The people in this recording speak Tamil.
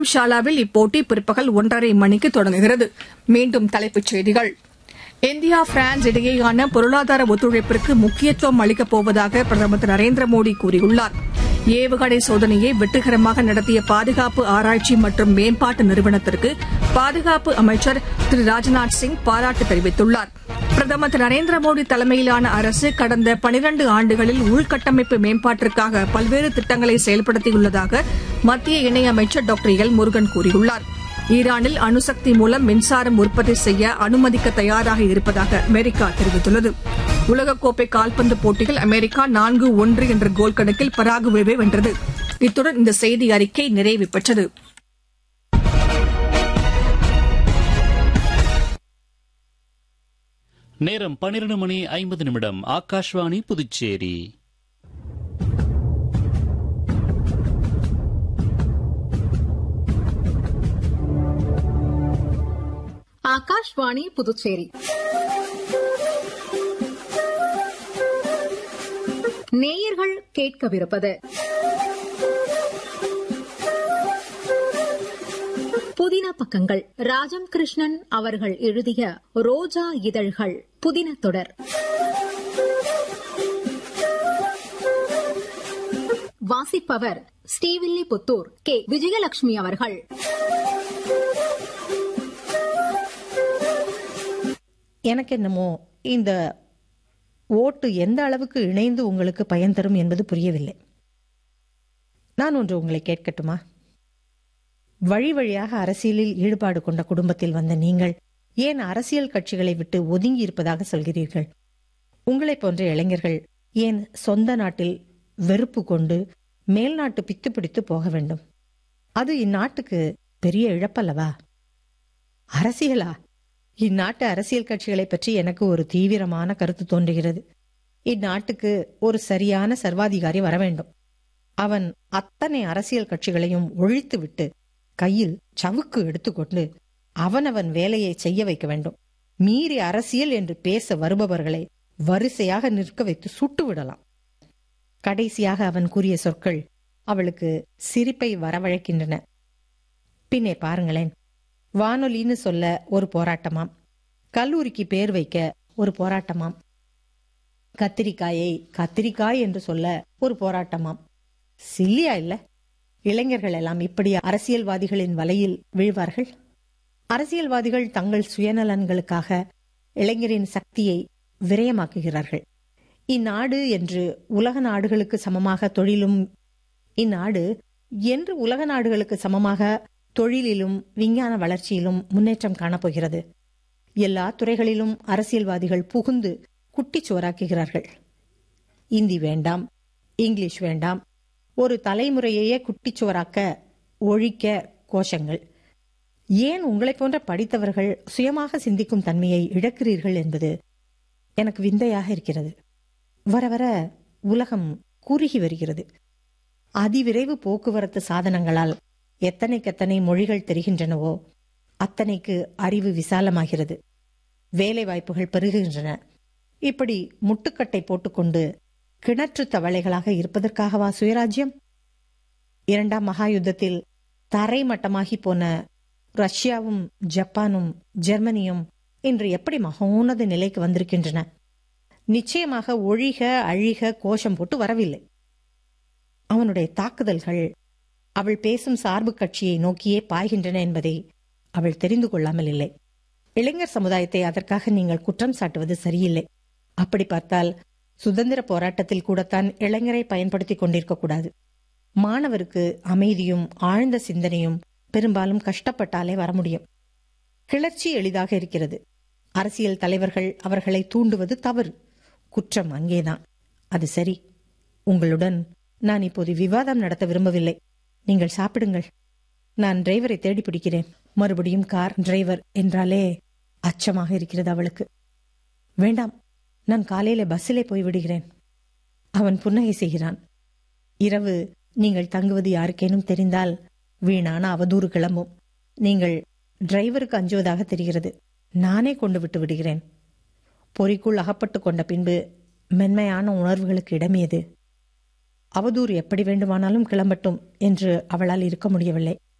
ஷாலாவில் இப்போட்டி பிற்பகல் 1:30 மணிக்கு தொடங்குகிறது. மீண்டும் தலைப்புச் செய்திகள். இந்தியா பிரான்ஸ் இடையேயான பொருளாதார ஒத்துழைப்பிற்கு முக்கியத்துவம் அளிக்கப் போவதாக பிரதமர் திரு நரேந்திர மோடி கூறியுள்ளார். ஏவுகணை சோதனையை வெற்றிகரமாக நடத்திய பாதுகாப்பு ஆராய்ச்சி மற்றும் மேம்பாட்டு நிறுவனத்திற்கு பாதுகாப்பு அமைச்சர் திரு ராஜ்நாத் சிங் பாராட்டு தெரிவித்துள்ளார். பிரதமர் திரு நரேந்திர மோடி தலைமையிலான அரசு கடந்த 12 ஆண்டுகளில் உள்கட்டமைப்பு மேம்பாட்டிற்காக பல்வேறு திட்டங்களை செயல்படுத்தியுள்ளதாக மத்திய இணையமைச்சர் டாக்டர் எல் முருகன் கூறியுள்ளார். ஈரானில் அணுசக்தி மூலம் மின்சாரம் உற்பத்தி செய்ய அனுமதிக்க தயாராக இருப்பதாக அமெரிக்கா தெரிவித்துள்ளது. உலகக்கோப்பை கால்பந்து போட்டியில் அமெரிக்கா 4-1 என்ற கோல் கணக்கில் பராகுவேவை வென்றது. இத்துடன் இந்த செய்தி அறிக்கை நிறைவு பெற்றது. நேரம் 12:50. ஆகாஷ்வாணி புதுச்சேரி. ஆகாஷ்வாணி புதுச்சேரி. நேயர்கள் கேட்கவிருப்பது புதின பக்கங்கள். ராஜம் கிருஷ்ணன் அவர்கள் எழுதிய ரோஜா இதழ்கள் புதின தொடர். வாசிப்பவர் ஸ்ரீவில்லிபுத்தூர் கே. விஜயலட்சுமி அவர்கள். எனக்கு என்னமோ இந்த ஓட்டு எந்த அளவுக்கு இணைந்து உங்களுக்கு பயன் தரும் என்பது புரியவில்லை. நான் ஒன்று உங்களை கேட்கட்டுமா? வழி வழியாக அரசியலில் ஈடுபாடு கொண்ட குடும்பத்தில் வந்த நீங்கள் ஏன் அரசியல் கட்சிகளை விட்டு ஒதுங்கி இருப்பதாக சொல்கிறீர்கள்? உங்களைப் போன்ற இளைஞர்கள் ஏன் சொந்த நாட்டில் வெறுப்பு கொண்டு மேல்நாட்டு பித்து பிடித்து போக வேண்டும்? அது இந்நாட்டுக்கு பெரிய இழப்பல்லவா? அரசியலா? இந்நாட்டு அரசியல் கட்சிகளை பற்றி எனக்கு ஒரு தீவிரமான கருத்து தோன்றுகிறது. இந்நாட்டுக்கு ஒரு சரியான சர்வாதிகாரி வர வேண்டும். அவன் அத்தனை அரசியல் கட்சிகளையும் ஒழித்துவிட்டு கையில் சவுக்கு எடுத்துக்கொண்டு அவனவன் வேலையை செய்ய வைக்க வேண்டும். மீறி அரசியல் என்று பேச வருபவர்களை வரிசையாக நிற்க வைத்து சுட்டு விடலாம். கடைசியாக அவன் கூறிய சொற்கள் அவளுக்கு சிரிப்பை வரவழைக்கின்றன. பின்னே பாருங்களேன், வானொலின்னு சொல்ல ஒரு போராட்டமாம், கல்லூரிக்கு பேர் வைக்க ஒரு போராட்டமாம், கத்திரிக்காயை கத்திரிக்காய் என்று சொல்ல ஒரு போராட்டமாம். சில்லியா இல்ல? இளைஞர்கள் எல்லாம் இப்படி அரசியல்வாதிகளின் வலையில் விழுவார்கள். அரசியல்வாதிகள் தங்கள் சுயநலன்களுக்காக இளைஞரின் சக்தியை விரயமாக்குகிறார்கள். இந்நாடு என்று உலக நாடுகளுக்கு சமமாக தொழிலும் இந்நாடு என்று உலக நாடுகளுக்கு சமமாக தொழிலிலும் விஞ்ஞான வளர்ச்சியிலும் முன்னேற்றம் காணப்போகிறது. எல்லா துறைகளிலும் அரசியல்வாதிகள் புகுந்து குட்டிச்சுவராக்குகிறார்கள். இந்தி வேண்டாம், இங்கிலீஷ் வேண்டாம், ஒரு தலைமுறையையே குட்டிச்சுவராக்க ஒழிக்க கோஷங்கள். ஏன் உங்களைப் போன்ற படித்தவர்கள் சுயமாக சிந்திக்கும் தன்மையை இழக்கிறீர்கள் என்பது எனக்கு விந்தையாக இருக்கிறது. வர வர உலகம் குறுகி வருகிறது. அதிவிரைவு போக்குவரத்து சாதனங்களால் எத்தனைக்கெத்தனை மொழிகள் தெரிகின்றனவோ அத்தனைக்கு அறிவு விசாலமாகிறது, வேலை வாய்ப்புகள் பெருகுகின்றன. இப்படி முட்டுக்கட்டை போட்டுக்கொண்டு கிணற்று தவளைகளாக இருப்பதற்காகவா சுயராஜ்யம்? 2ஆம் மகா யுத்தத்தில் தரைமட்டமாகி போன ரஷ்யாவும் ஜப்பானும் ஜெர்மனியும் இன்று எப்படி மகோன்னத நிலைக்கு வந்திருக்கின்றன? நிச்சயமாக ஒழிக அழிக கோஷம் போட்டு வரவில்லை. அவனுடைய தாக்குதல்கள் அவள் பேசும் சார்பு கட்சியை நோக்கியே பாய்கின்றன என்பதை அவள் தெரிந்து கொள்ளாமல் இல்லை. இளைஞர் சமுதாயத்தை அதற்காக நீங்கள் குற்றம் சாட்டுவது சரியில்லை. அப்படி பார்த்தால் சுதந்திர போராட்டத்தில் கூடத்தான் இளைஞரை பயன்படுத்திக் கொண்டிருக்க கூடாது. மாணவருக்கு அமைதியும் ஆழ்ந்த சிந்தனையும் பெரும்பாலும் கஷ்டப்பட்டாலே வர முடியும். கிளர்ச்சி எளிதாக இருக்கிறது. அரசியல் தலைவர்கள் அவர்களை தூண்டுவது தவறு. குற்றம் அங்கேதான். அது சரி. உங்களுடன் நான் இப்போது விவாதம் நடத்த விரும்பவில்லை. நீங்கள் சாப்பிடுங்கள். நான் டிரைவரை தேடி பிடிக்கிறேன். மறுபடியும் கார் டிரைவர் என்றாலே அச்சமாக இருக்கிறது அவளுக்கு. வேண்டாம், நான் காலையில பஸ்ஸிலே போய்விடுகிறேன். அவன் புன்னகை செய்கிறான். இரவு நீங்கள் தங்குவது யாருக்கேனும் தெரிந்தால் வீணான அவதூறு கிளம்பும். நீங்கள் டிரைவருக்கு அஞ்சுவதாக தெரிகிறது. நானே கொண்டு விட்டு விடுகிறேன். பொறிக்குள் அகப்பட்டு கொண்ட பின்பு மென்மையான உணர்வுகளுக்கு இடமேது? அவதூறு எப்படி வேண்டுமானாலும் கிளம்பட்டும் என்று அவளால் இருக்க முடியவில்லை.